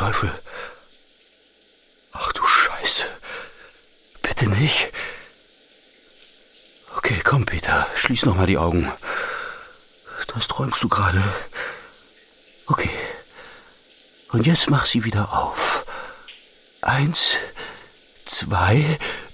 Teufel. Ach du Scheiße. Bitte nicht. Okay, komm, Peter, schließ noch mal die Augen. Das träumst du gerade. Okay. Und jetzt mach sie wieder auf. 1, 2,